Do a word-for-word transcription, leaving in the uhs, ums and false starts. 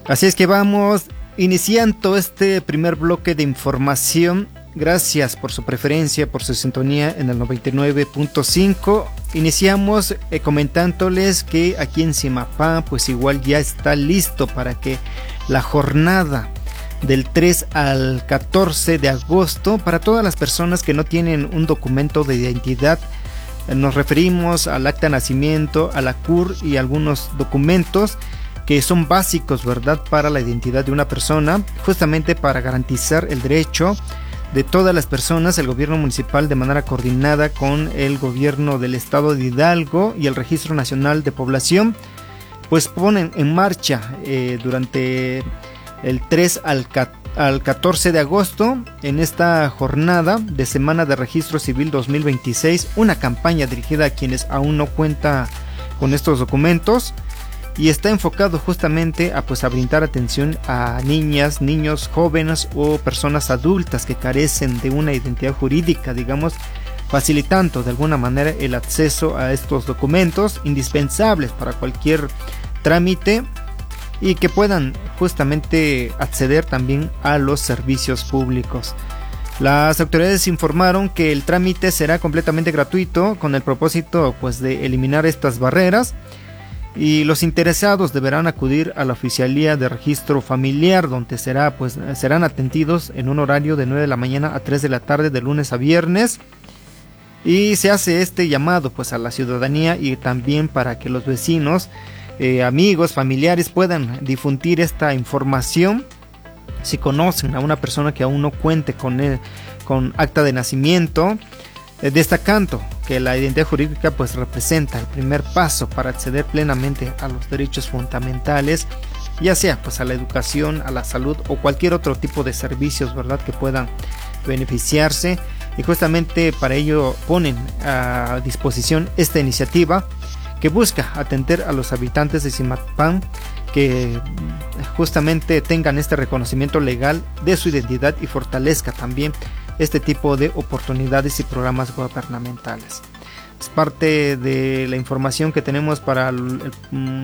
Así es que vamos iniciando este primer bloque de información. Gracias por su preferencia, por su sintonía en el noventa y nueve punto cinco. Iniciamos eh, comentándoles que aquí en Zimapán pues igual ya está listo para que la jornada del tres al catorce de agosto, para todas las personas que no tienen un documento de identidad, nos referimos al acta de nacimiento, a la C U R y algunos documentos que son básicos, ¿verdad?, para la identidad de una persona, justamente para garantizar el derecho de todas las personas. El gobierno municipal, de manera coordinada con el gobierno del estado de Hidalgo y el Registro Nacional de Población, pues ponen en marcha eh, durante el tres al catorce de agosto, en esta jornada de Semana de Registro Civil dos mil veintiséis, una campaña dirigida a quienes aún no cuentan con estos documentos, y está enfocado justamente a, pues, a brindar atención a niñas, niños, jóvenes o personas adultas que carecen de una identidad jurídica, digamos, facilitando de alguna manera el acceso a estos documentos indispensables para cualquier trámite, y que puedan justamente acceder también a los servicios públicos. Las autoridades informaron que el trámite será completamente gratuito, con el propósito pues de eliminar estas barreras, y los interesados deberán acudir a la Oficialía de Registro Familiar, donde será pues serán atendidos en un horario de nueve de la mañana a tres de la tarde, de lunes a viernes. Y se hace este llamado pues a la ciudadanía, y también para que los vecinos, Eh, amigos, familiares puedan difundir esta información. Si conocen a una persona que aún no cuente con, el, con acta de nacimiento, eh, destacando que la identidad jurídica pues representa el primer paso para acceder plenamente a los derechos fundamentales, ya sea pues a la educación, a la salud o cualquier otro tipo de servicios, ¿verdad?, que puedan beneficiarse. Y justamente para ello ponen a disposición esta iniciativa, que busca atender a los habitantes de Zimapán, que justamente tengan este reconocimiento legal de su identidad y fortalezca también este tipo de oportunidades y programas gubernamentales. Es parte de la información que tenemos para el, el